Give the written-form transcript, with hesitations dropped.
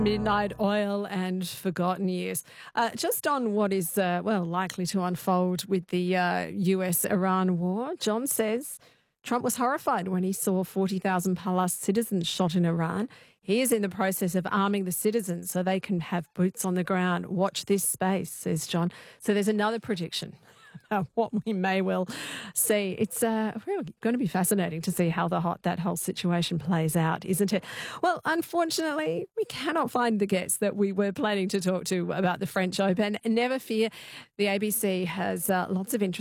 Midnight Oil and Forgotten Years. Just on what is, likely to unfold with the US-Iran war, John says Trump was horrified when he saw 40,000 plus citizens shot in Iran. He is in the process of arming the citizens so they can have boots on the ground. Watch this space, says John. So there's another prediction about what we may well see. It's really going to be fascinating to see how that whole situation plays out, isn't it? Well, unfortunately, we cannot find the guests that we were planning to talk to about the French Open. Never fear, the ABC has lots of interest